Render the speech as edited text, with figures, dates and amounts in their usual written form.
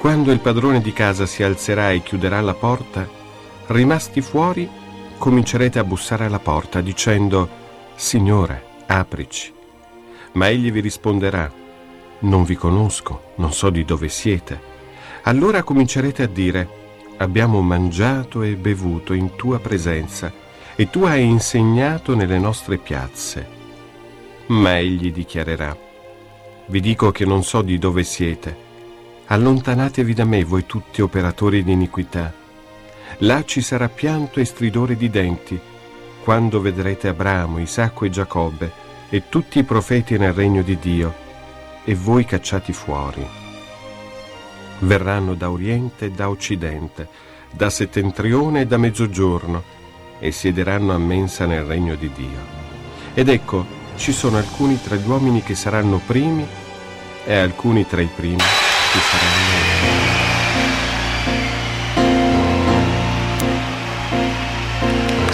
quando il padrone di casa si alzerà e chiuderà la porta, rimasti fuori, comincerete a bussare alla porta dicendo: Signore, aprici. Ma egli vi risponderà: non vi conosco, non so di dove siete. Allora comincerete a dire: abbiamo mangiato e bevuto in tua presenza e tu hai insegnato nelle nostre piazze. Ma egli dichiarerà: vi dico che non so di dove siete. Allontanatevi da me, voi tutti operatori di iniquità. Là ci sarà pianto e stridore di denti, quando vedrete Abramo, Isacco e Giacobbe e tutti i profeti nel regno di Dio, e voi cacciati fuori. Verranno da oriente e da occidente, da settentrione e da mezzogiorno, e siederanno a mensa nel regno di Dio. Ed ecco, ci sono alcuni tra gli uomini che saranno primi, e alcuni tra i primi che saranno